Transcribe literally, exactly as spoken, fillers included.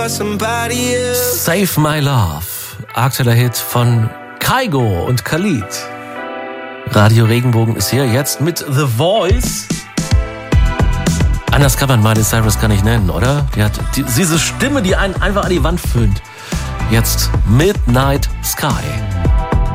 Save My Love, aktueller Hit von Kygo und Khalid. Radio Regenbogen ist hier jetzt mit The Voice. Anders kann man Miley Cyrus gar nicht nennen, oder? Die hat die, diese Stimme, die einen einfach an die Wand föhnt. Jetzt Midnight Sky.